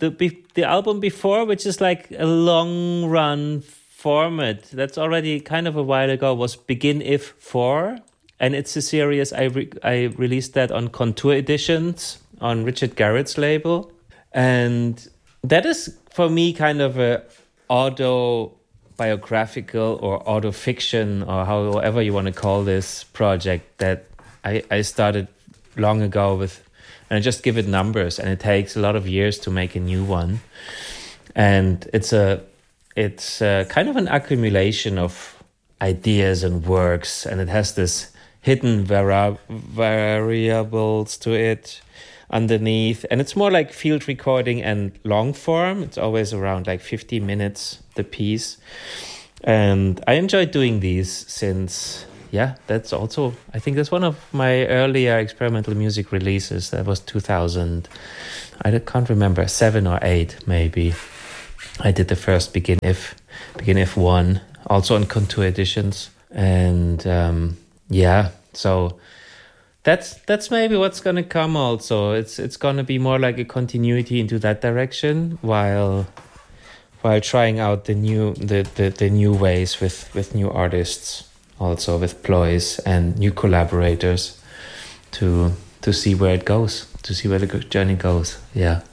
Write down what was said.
the album before, which is like a long run format, that's already kind of a while ago, was Begin If 4. And it's a series, I released that on Contour Editions on Richard Garrett's label. And that is, for me, kind of a autobiographical or autofiction, or however you want to call this project, that I started long ago with. And I just give it numbers, and it takes a lot of years to make a new one. And it's kind of an accumulation of ideas and works, and it has this hidden variables to it underneath. And it's more like field recording and long form. It's always around like 50 minutes, the piece. And I enjoy doing these since, that's also, I think that's one of my earlier experimental music releases. That was 2000, I can't remember, 7 or 8 maybe. I did the first Begin If 1, also on Contour Editions. And so that's maybe what's gonna come also. It's gonna be more like a continuity into that direction while trying out the new ways with new artists, also with ploys and new collaborators to see where it goes, to see where the journey goes. Yeah.